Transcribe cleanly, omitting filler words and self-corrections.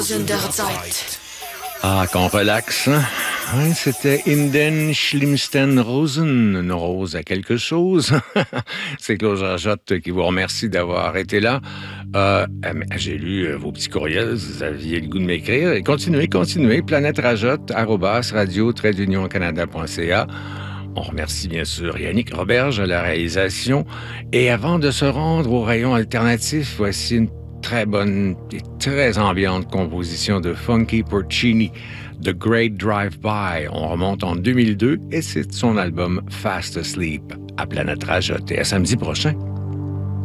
Ah, qu'on relaxe, hein? Oui, c'était In den schlimmsten Rosen, une rose à quelque chose. C'est Claude Rajotte qui vous remercie d'avoir été là. J'ai lu vos petits courriels, vous aviez le goût de m'écrire. Et continuez, planète-rajotte, @radio-canada.ca. On remercie bien sûr Yannick Roberge à la réalisation. Et avant de se rendre au rayon alternatif, voici une très bonne et très ambiante composition de Funky Porcini, The Great Drive-By. On remonte en 2002 et c'est son album Fast Asleep à Planète Rajotte. Et à samedi prochain.